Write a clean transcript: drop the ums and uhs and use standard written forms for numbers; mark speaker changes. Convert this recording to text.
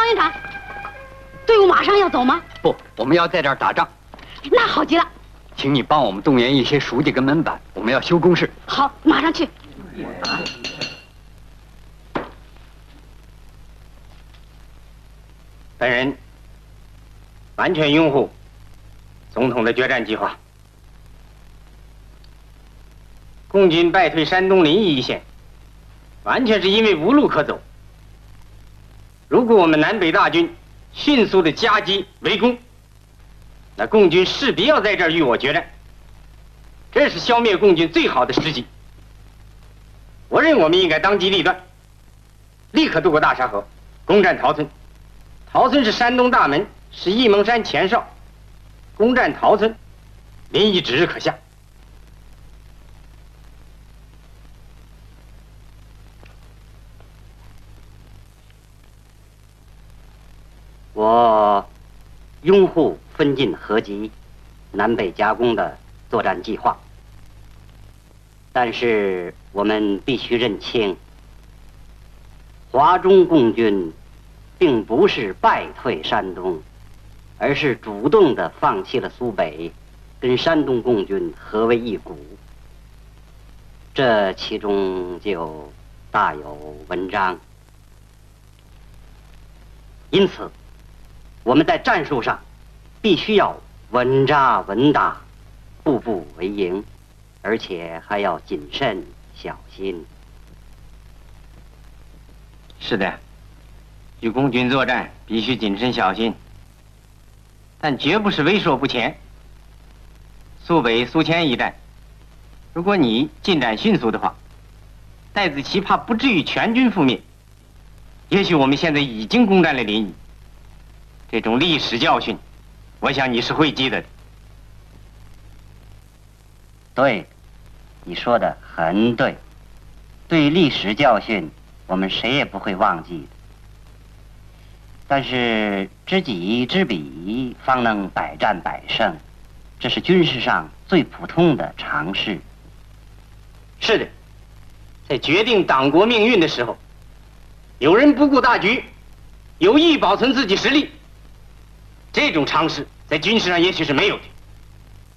Speaker 1: 院长，队伍马上要走吗？
Speaker 2: 不，我们要在这儿打仗。
Speaker 1: 那好极了，
Speaker 2: 请你帮我们动员一些书记跟门板，我们要修工事。
Speaker 1: 好，马上去。
Speaker 3: 本人完全拥护总统的决战计划。共军败退山东临沂一线，完全是因为无路可走。如果我们南北大军迅速的夹击围攻，那共军势必要在这儿与我决战，这是消灭共军最好的时机。我认为我们应该当机立断，立刻渡过大沙河，攻占陶村。陶村是山东大门，是沂蒙山前哨，攻占陶村，临沂指日可下。
Speaker 4: 我拥护分进合击、南北夹攻的作战计划，但是我们必须认清，华中共军并不是败退山东，而是主动地放弃了苏北，跟山东共军合为一股。这其中就大有文章。因此，我们在战术上必须要稳扎稳打，步步为营，而且还要谨慎小心。
Speaker 3: 是的，与共军作战必须谨慎小心，但绝不是畏缩不前。苏北、苏黔一带，如果你进展迅速的话，戴子奇怕不至于全军覆灭。也许我们现在已经攻占了临沂，这种历史教训，我想你是会记得的。
Speaker 4: 对，你说的很对。对历史教训，我们谁也不会忘记的。但是知己知彼，方能百战百胜，这是军事上最普通的常识。
Speaker 3: 是的，在决定党国命运的时候，有人不顾大局，有意保存自己实力，这种常识在军事上也许是没有的。